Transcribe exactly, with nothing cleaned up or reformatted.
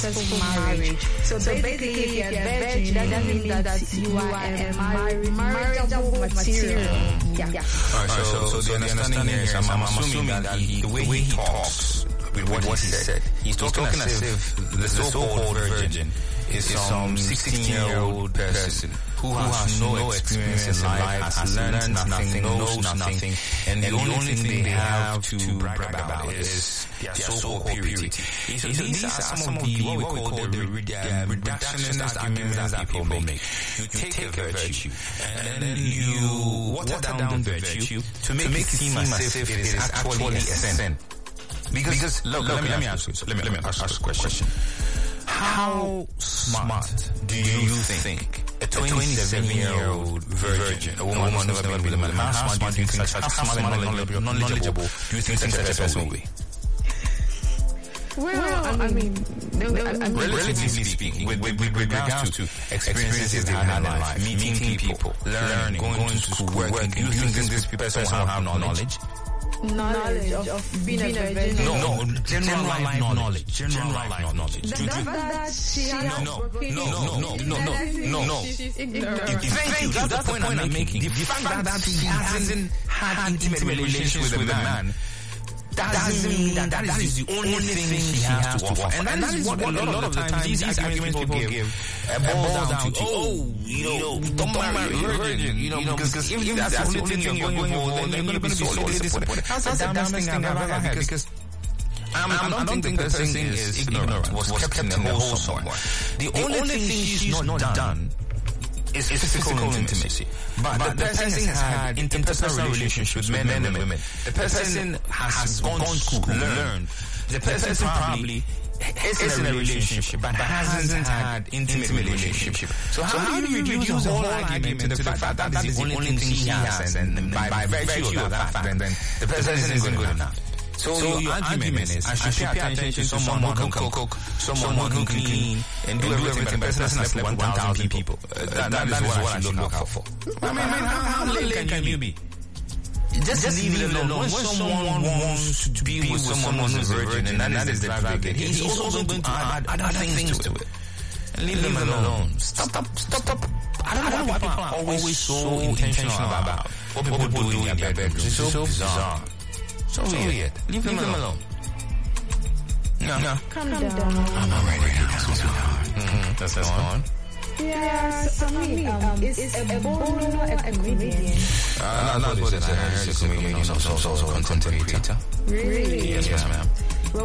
successful marriage. So, so basically, if you're a virgin, that doesn't mean that you are a married, marriageable material. Yeah. yeah. All right, so, so, so, so the understanding is, I'm, I'm assuming that he, the way he talks with what, what he said, he's talking, he's talking as if the so-called virgin is some sixteen-year-old person who has no experience in life, has learned nothing, knows nothing, and the only thing they have to brag about is their so-called purity. So these are some of the, what we call the reductionist arguments that people make. You take a virtue, and then you water down the virtue to make it seem as if it is actually a sin. Because, because look, look, let, me, let me ask you, let me, let me ask, ask a question. How smart do you think a twenty-seven-year-old virgin, a woman who's never been with a man, how smart do you think, how smart and knowledgeable do you think such a person will be? Well, I mean, no, I mean relatively speaking, with, with, with regards to experiences they've had in life, meeting people, learning, going to school, working, do you think this person will have knowledge? Knowledge of, of being, being a virgin. No, no, general, general life knowledge. General life knowledge. That, that, that she has no, no, no, no, no, no, no, no. She's ignorant. Thank you. That's the point I'm making. The fact that he hasn't had intimate relations with a man doesn't mean that that is the only thing she has to offer. And that is what a lot of the time these arguments people give boil down to, oh, you know, don't marry a virgin, you know, because if that's the only thing you're going for, then you're going to be solely disappointed. That's the dumbest thing I've ever had, because I'm, I'm, I don't think the person is ignorant, was kept in the hole somewhere. The only thing she's not done is physical, physical intimacy. But, but the person has had interpersonal relationships with men, men and women. The person has, has gone to school, learned. The person probably is in a relationship, but hasn't had intimate relationship. So how, so how do you reduce the whole argument to the fact that that is the only thing she has, and by, by virtue of that fact, then the person isn't good enough? So, so your, your argument is, I should pay attention to someone who can cook, someone who can clean, and do everything, but the person has slept with one thousand people. Uh, that, that, that is what I should look out for. I mean, I mean how, how late can you be? Just, just leave it alone. When someone wants to be with someone who's a virgin, and that is the driver, he's also going to add other things to it. And leave them alone. Stop, stop, stop, stop. I don't know why people are always so intentional about what people do in their bedrooms. It's so bizarre. So weird. Leave them alone. No, no. Calm down. I'm not ready now. Mm-hmm. That's that's on. Yes, I mean, um, is, is Ebola a comedian? Uh, no, not what it is. I heard it's a comedian, also, also, also a content creator. Really? Yes, yes, ma'am.